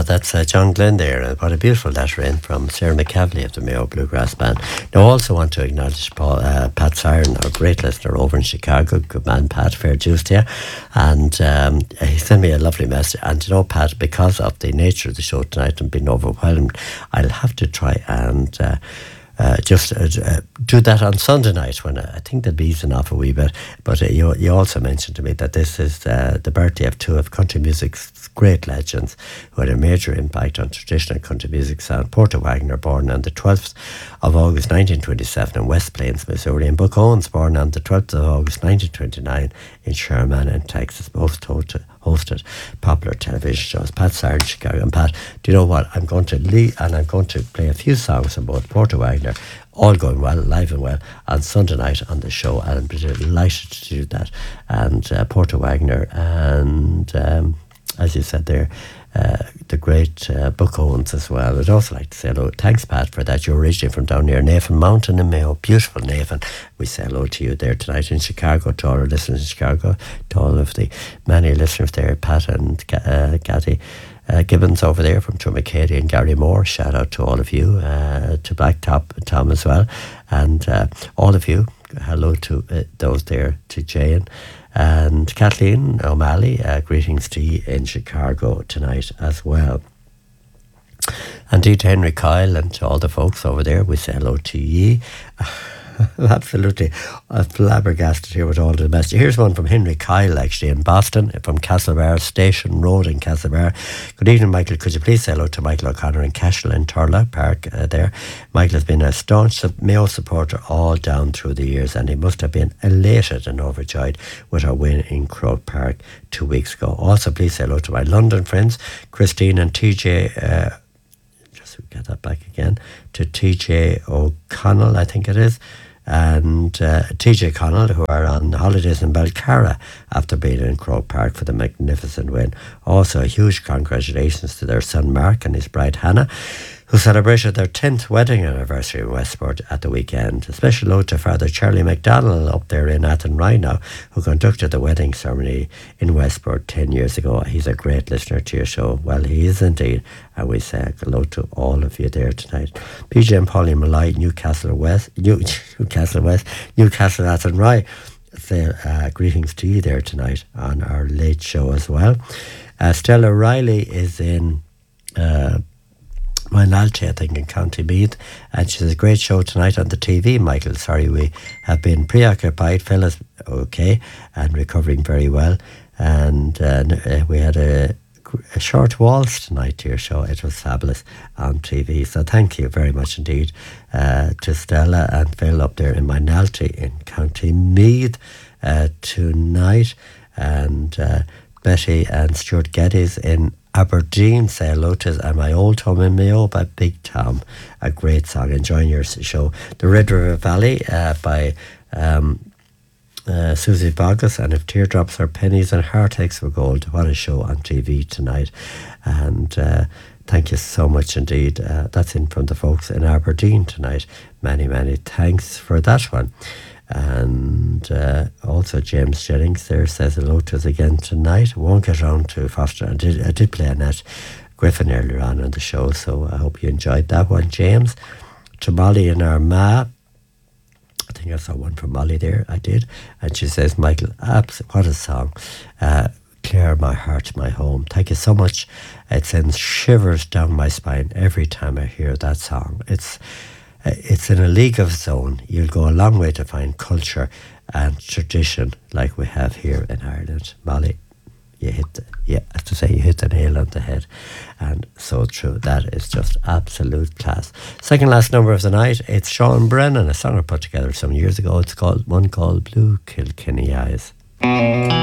that's John Glenn there. And what a beautiful letter in from Sarah McCavely of the Mayo Bluegrass Band. Now, I also want to acknowledge Pat Siren, our great listener over in Chicago. Good man, Pat. Fair juice to you. And he sent me a lovely message. And you know, Pat, because of the nature of the show tonight and being overwhelmed, I'll have to try and just do that on Sunday night when I think they'll be easing off a wee bit. But you also mentioned to me that this is the birthday of two of country music's great legends who had a major impact on traditional country music sound. Porter Wagoner, born on the 12th of August 1927 in West Plains, Missouri, and Buck Owens, born on the 12th of August 1929 in Sherman in Texas, both hosted popular television shows. Pat Siren, Chicago. And Pat, do you know what? I'm going to leave and I'm going to play a few songs from both Porter Wagoner, all going well, live and well, on Sunday night on the show, and I'm delighted to do that. And Porter Wagoner and as you said there, the great Buck Owens as well. I'd also like to say hello. Thanks, Pat, for that. You're originally from down near Navan Mountain in Mayo. Beautiful Navan. We say hello to you there tonight in Chicago, to all our listeners in Chicago, to all of the many listeners there, Pat and Cathy Gibbons over there from Drumacady and Gary Moore. Shout out to all of you, to Blacktop Tom as well, and all of you. Hello to those there, to Jane and Kathleen O'Malley. Greetings to you in Chicago tonight as well. Indeed, to Henry Kyle and to all the folks over there, we say hello to ye. Absolutely flabbergasted here with all the messages. Here's one from Henry Kyle, actually, in Boston, from Castlebar Station Road in Castlebar. Good evening, Michael. Could you please say hello to Michael O'Connor in Cashel in Turla Park there? Michael has been a staunch Mayo supporter all down through the years, and he must have been elated and overjoyed with our win in Croke Park 2 weeks ago. Also, please say hello to my London friends, Christine and TJ. Just get that back again, to TJ O'Connell, I think it is, and TJ Connell, who are on holidays in Belcarra after being in Croke Park for the magnificent win. Also, a huge congratulations to their son Mark and his bride Hannah, who celebrated their 10th wedding anniversary in Westport at the weekend. A special note to Father Charlie McDonnell up there in Athenry now, who conducted the wedding ceremony in Westport 10 years ago. He's a great listener to your show. Well, he is indeed. And we say hello to all of you there tonight. PJ and Polly Malloy, Newcastle Athenry. Say greetings to you there tonight on our late show as well. Stella Riley is in Minalty, I think, in County Meath, and she says a great show tonight on the TV, Michael. Sorry, we have been preoccupied. Fella's okay and recovering very well, and we had a short waltz tonight to your show. It was fabulous on TV, so thank you very much indeed to Stella and Phil up there in Minalty in County Meath tonight, and Betty and Stuart Geddes in Aberdeen say hello to and my old home in Mayo by Big Tom. A great song. Enjoying your show. The Red River Valley by Susie Bogus, and If Teardrops Are Pennies and Heartaches Were Gold. What a show on TV tonight. And thank you so much indeed. That's in from the folks in Aberdeen tonight. Many, many thanks for that one. And also James Jennings there says hello to us again tonight. Won't get around to Foster. I did play Annette Griffin earlier on in the show, so I hope you enjoyed that one, James. To Molly and Armagh, I think I saw one from Molly there. I did, and she says, Michael, what a song. Clear my heart, my home. Thank you so much. It sends shivers down my spine every time I hear that song. It's in a league of its own. You'll go a long way to find culture and tradition like we have here in Ireland. Molly, you hit the nail on the head, and so true. That is just absolute class. Second last number of the night, it's Sean Brennan, a song I put together some years ago. It's called Blue Kilkenny Eyes.